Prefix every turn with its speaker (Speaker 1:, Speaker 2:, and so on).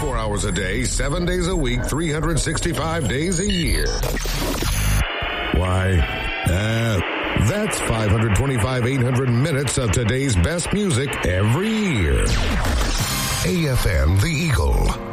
Speaker 1: 24 hours a day, 7 days a week, 365 days a year. Why, that's 525, 800 minutes of today's best music every year. AFM The Eagle.